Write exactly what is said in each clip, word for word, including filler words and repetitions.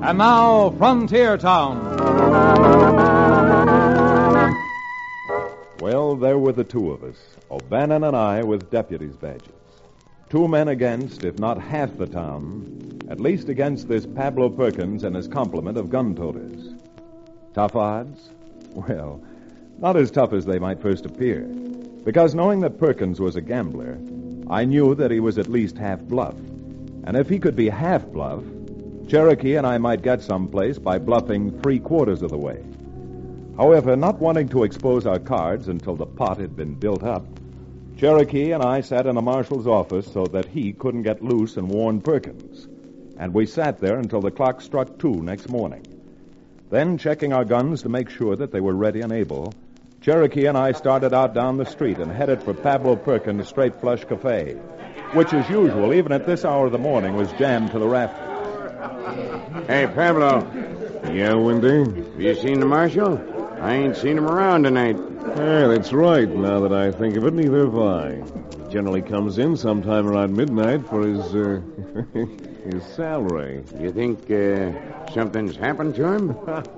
And now, Frontier Town. Well, there were the two of us, O'Bannon and I, with deputies' badges. Two men against, if not half the town, at least against this Pablo Perkins and his complement of gun-toters. Tough odds? Well, not as tough as they might first appear. Because knowing that Perkins was a gambler, I knew that he was at least half-bluff. And if he could be half-bluff, Cherokee and I might get someplace by bluffing three-quarters of the way. However, not wanting to expose our cards until the pot had been built up, Cherokee and I sat in the marshal's office so that he couldn't get loose and warn Perkins. And we sat there until the clock struck two next morning. Then, checking our guns to make sure that they were ready and able, Cherokee and I started out down the street and headed for Pablo Perkins' Straight Flush Cafe, which, as usual, even at this hour of the morning, was jammed to the rafters. Hey, Pablo. Yeah, Windy? Have you seen the marshal? I ain't seen him around tonight. Yeah, that's right. Now that I think of it, neither have I. He generally comes in sometime around midnight for his, uh, his salary. You think, uh, something's happened to him?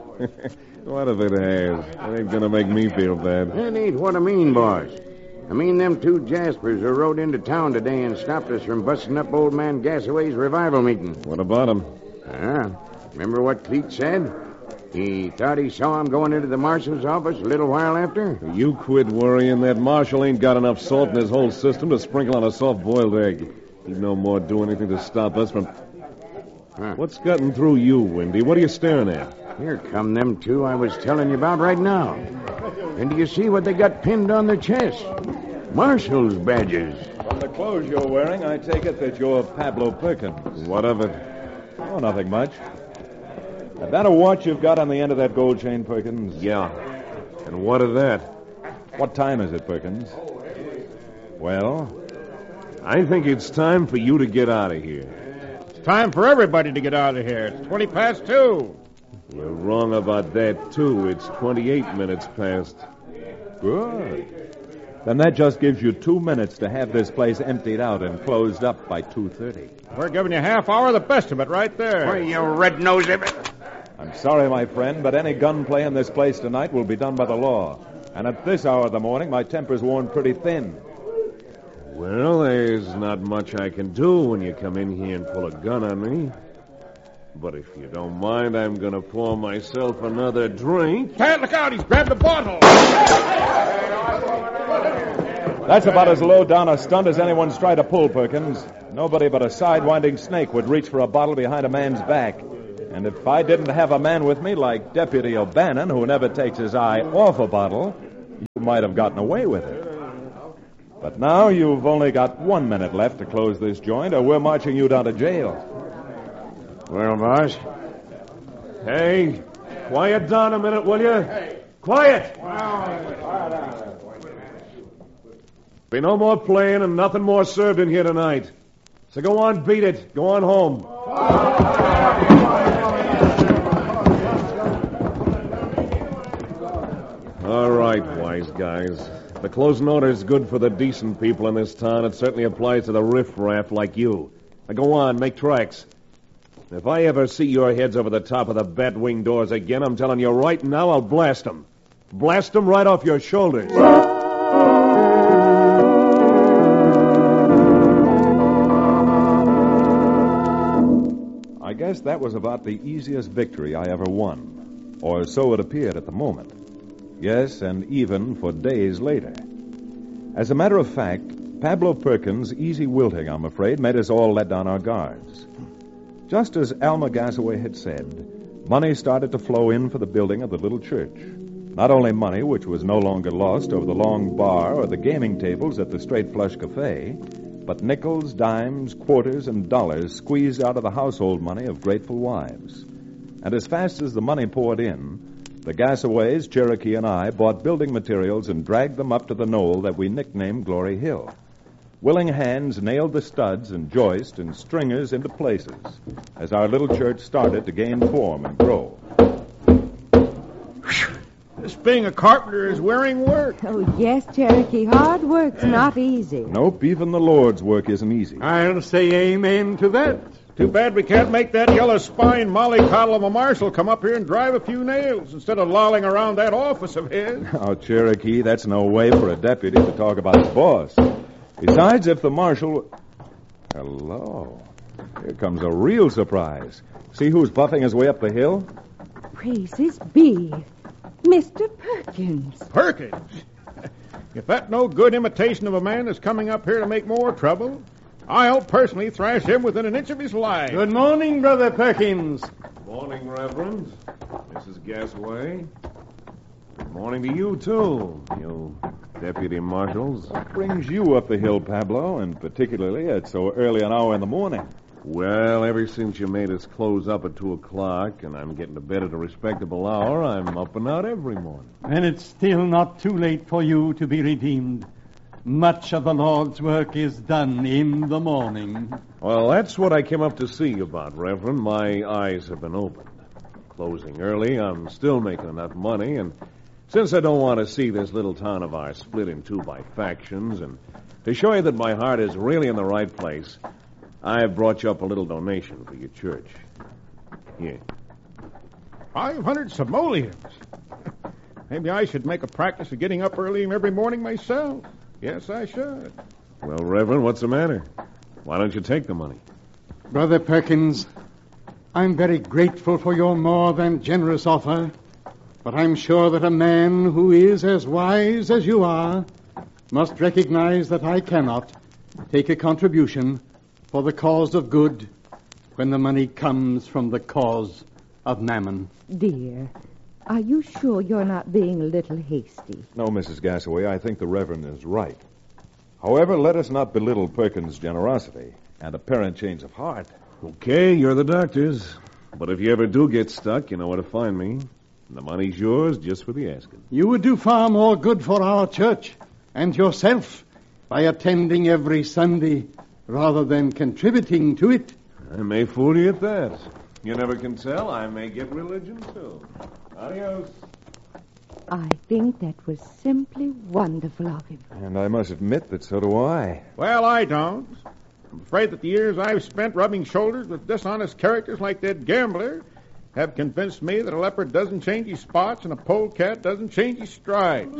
What if it has? It ain't gonna make me feel bad. That ain't what I mean, boss. I mean them two Jaspers who rode into town today and stopped us from busting up old man Gasaway's revival meeting. What about him? Ah, remember what Cleet said? He thought he saw him going into the marshal's office a little while after? You quit worrying. That marshal ain't got enough salt in his whole system to sprinkle on a soft-boiled egg. He'd no more do anything to stop us from... Huh. What's gotten through you, Windy? What are you staring at? Here come them two I was telling you about right now. And do you see what they got pinned on their chests? Marshal's badges. From the clothes you're wearing, I take it that you're Pablo Perkins. What of it? Oh, nothing much. Is that a watch you've got on the end of that gold chain, Perkins? Yeah. And what of that? What time is it, Perkins? Well? I think it's time for you to get out of here. It's time for everybody to get out of here. It's twenty past two. You're wrong about that, too. It's twenty-eight minutes past. Good. Then that just gives you two minutes to have this place emptied out and closed up by two thirty. We're giving you a half hour, the best of it, right there. Why, you red-nosed... I'm sorry, my friend, but any gunplay in this place tonight will be done by the law. And at this hour of the morning, my temper's worn pretty thin. Well, there's not much I can do when you come in here and pull a gun on me. But if you don't mind, I'm going to pour myself another drink. Can't look out. He's grabbed the bottle. That's about as low down a stunt as anyone's tried to pull, Perkins. Nobody but a sidewinding snake would reach for a bottle behind a man's back. And if I didn't have a man with me like Deputy O'Bannon, who never takes his eye off a bottle, you might have gotten away with it. But now you've only got one minute left to close this joint, or we're marching you down to jail. Well, boss? Hey, quiet down a minute, will you? Quiet! Be no more playing and nothing more served in here tonight. So go on, beat it. Go on home. All right, wise guys. The closing order is good for the decent people in this town. It certainly applies to the riffraff like you. Now go on, make tracks. If I ever see your heads over the top of the bat-wing doors again, I'm telling you right now, I'll blast them. Blast them right off your shoulders. I guess that was about the easiest victory I ever won. Or so it appeared at the moment. Yes, and even for days later. As a matter of fact, Pablo Perkins' easy wilting, I'm afraid, made us all let down our guards. Just as Alma Gasaway had said, money started to flow in for the building of the little church. Not only money, which was no longer lost over the long bar or the gaming tables at the Straight Flush Cafe, but nickels, dimes, quarters, and dollars squeezed out of the household money of grateful wives. And as fast as the money poured in, the Gasaways, Cherokee, and I bought building materials and dragged them up to the knoll that we nicknamed Glory Hill. Willing hands nailed the studs and joists and stringers into places as our little church started to gain form and grow. This being a carpenter is wearing work. Oh, yes, Cherokee. Hard work's not easy. Nope, even the Lord's work isn't easy. I'll say amen to that. Too bad we can't make that yellow spine mollycoddle of a marshal come up here and drive a few nails instead of lolling around that office of his. Oh, Cherokee, that's no way for a deputy to talk about his boss. Besides, if the marshal... Hello. Here comes a real surprise. See who's buffing his way up the hill? Praises be. Mister Perkins. Perkins? If that no good imitation of a man is coming up here to make more trouble, I'll personally thrash him within an inch of his life. Good morning, Brother Perkins. Morning, Reverend. Missus Gasaway. Good morning to you, too, you deputy marshals. What brings you up the hill, Pablo, and particularly at so early an hour in the morning? Well, ever since you made us close up at two o'clock and I'm getting to bed at a respectable hour, I'm up and out every morning. And it's still not too late for you to be redeemed. Much of the Lord's work is done in the morning. Well, that's what I came up to see you about, Reverend. My eyes have been opened. Closing early, I'm still making enough money, and since I don't want to see this little town of ours split in two by factions, and to show you that my heart is really in the right place, I've brought you up a little donation for your church. Here. Five hundred simoleons. Maybe I should make a practice of getting up early every morning myself. Yes, I should. Well, Reverend, what's the matter? Why don't you take the money? Brother Perkins, I'm very grateful for your more than generous offer, but I'm sure that a man who is as wise as you are must recognize that I cannot take a contribution for the cause of good when the money comes from the cause of mammon. Dear, are you sure you're not being a little hasty? No, Missus Gasaway, I think the Reverend is right. However, let us not belittle Perkins' generosity and apparent change of heart. Okay, you're the doctors. But if you ever do get stuck, you know where to find me. And the money's yours just for the asking. You would do far more good for our church and yourself by attending every Sunday rather than contributing to it. I may fool you at that. You never can tell. I may get religion, too. Adios. I think that was simply wonderful of him. And I must admit that so do I. Well, I don't. I'm afraid that the years I've spent rubbing shoulders with dishonest characters like that gambler have convinced me that a leopard doesn't change his spots and a polecat doesn't change his stripes.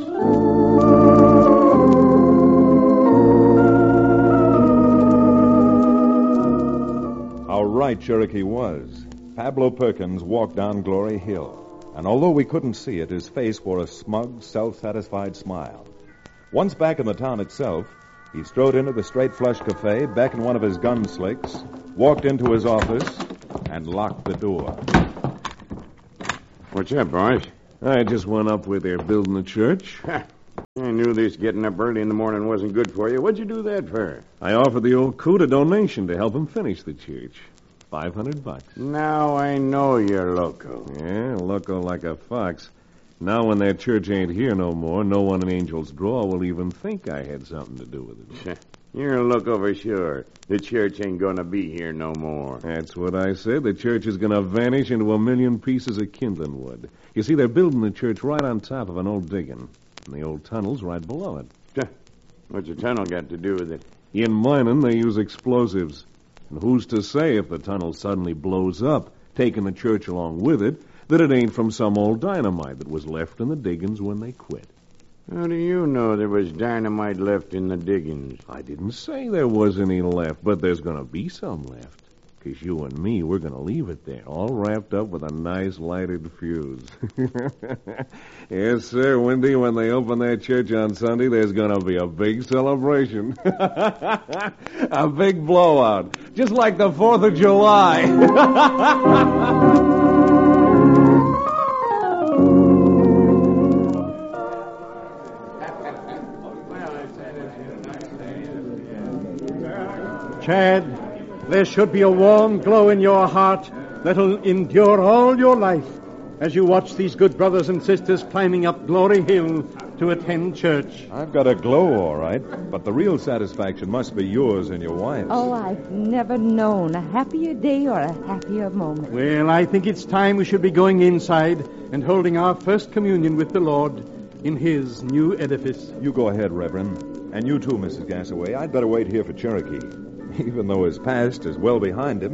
How right Cherokee was. Pablo Perkins walked down Glory Hill, and although we couldn't see it, his face wore a smug, self-satisfied smile. Once back in the town itself, he strode into the Straight Flush Cafe, beckoned one of his gun slicks, walked into his office, and locked the door. What's up, boys? I just went up where they're building the church. I knew this getting up early in the morning wasn't good for you. What'd you do that for? I offered the old coot a donation to help him finish the church. Five hundred bucks. Now I know you're loco. Yeah, loco like a fox. Now when that church ain't here no more, no one in Angel's Draw will even think I had something to do with it. You're a loco for sure. The church ain't gonna be here no more. That's what I said. The church is gonna vanish into a million pieces of kindling wood. You see, they're building the church right on top of an old digging, and the old tunnel's right below it. What's the tunnel got to do with it? In mining, they use explosives. And who's to say if the tunnel suddenly blows up, taking the church along with it, that it ain't from some old dynamite that was left in the diggings when they quit? How do you know there was dynamite left in the diggings? I didn't say there was any left, but there's going to be some left. Because you and me, we're going to leave it there, all wrapped up with a nice lighted fuse. Yes, sir, Wendy, when they open that church on Sunday, there's going to be a big celebration. A big blowout, just like the fourth of July. Chad, there should be a warm glow in your heart that'll endure all your life as you watch these good brothers and sisters climbing up Glory Hill to attend church. I've got a glow, all right, but the real satisfaction must be yours and your wife's. Oh, I've never known a happier day or a happier moment. Well, I think it's time we should be going inside and holding our first communion with the Lord in his new edifice. You go ahead, Reverend. And you too, Missus Gasaway. I'd better wait here for Cherokee. Even though his past is well behind him,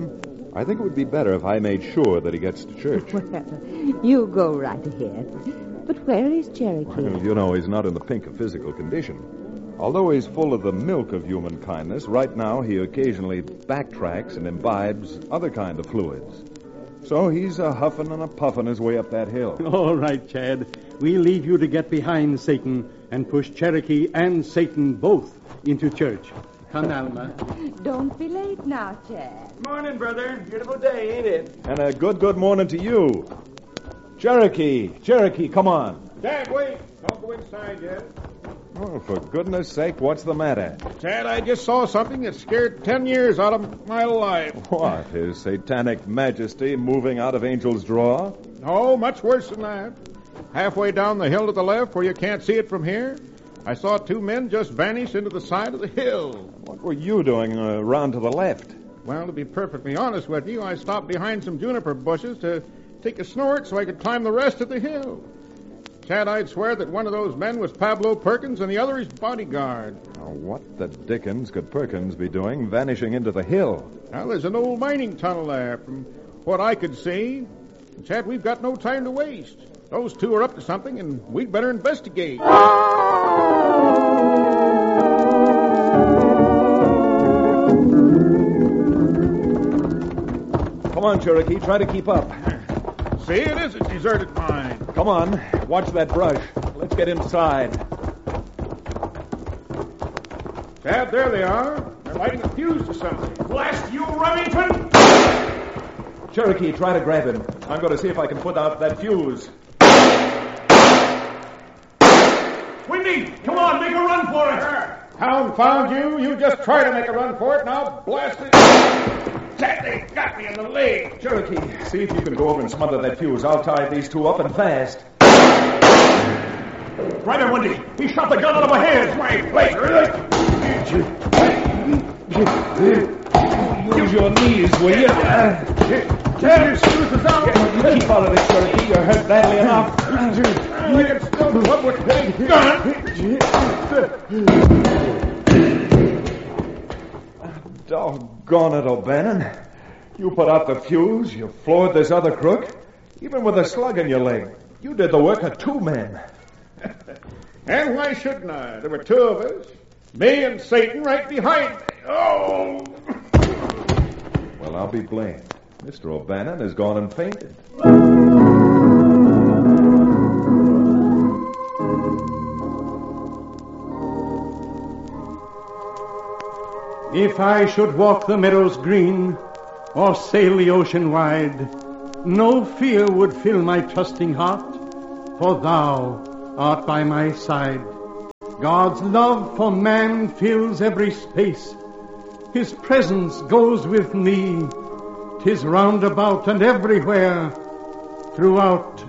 I think it would be better if I made sure that he gets to church. Well, you go right ahead. But where is Cherokee? Well, you know, he's not in the pink of physical condition. Although he's full of the milk of human kindness, right now he occasionally backtracks and imbibes other kind of fluids. So he's a huffing and a puffing his way up that hill. All right, Chad. We leave you to get behind Satan and push Cherokee and Satan both into church. Come, Alma. Don't be late now, Chad. Morning, brother. Beautiful day, ain't it? And a good, good morning to you. Cherokee, Cherokee, come on. Dad, wait. Don't go inside yet. Oh, for goodness sake, what's the matter? Chad, I just saw something that scared ten years out of my life. What? His satanic majesty moving out of Angel's Draw? No, much worse than that. Halfway down the hill to the left, where you can't see it from here, I saw two men just vanish into the side of the hill. What were you doing uh, round to the left? Well, to be perfectly honest with you, I stopped behind some juniper bushes to take a snort so I could climb the rest of the hill. Chad, I'd swear that one of those men was Pablo Perkins and the other his bodyguard. Now, what the dickens could Perkins be doing vanishing into the hill? Well, there's an old mining tunnel there, from what I could see. And Chad, we've got no time to waste. Those two are up to something, and we'd better investigate. Come on, Cherokee, try to keep up. See, it is a deserted mine. Come on, watch that brush. Let's get inside. Chad, there they are. They're lighting a fuse to something. Blast you, Remington! Cherokee, try to grab him. I'm going to see if I can put out that fuse. Windy, come on, make a run for it! Hound found you. You just try to make a run for it, and I'll blast it. Chad, they got me in the leg. Cherokee, see if you can go over and smother that fuse. I'll tie these two up and fast. Right there, Windy. He shot the gun out of my hand. My place, really? Use your knees, will you? Chad, his fuse is out. You keep out of this, Cherokee. You're hurt badly enough. I can still club with the gun. Doggone it, O'Bannon. You put out the fuse, you floored this other crook, even with a slug in your leg. You did the work of two men. And why shouldn't I? There were two of us. Me and Satan right behind me. Oh! Well, I'll be blamed. Mister O'Bannon has gone and fainted. If I should walk the meadows green or sail the ocean wide, no fear would fill my trusting heart, for thou art by my side. God's love for man fills every space. His presence goes with me. 'Tis round about and everywhere, throughout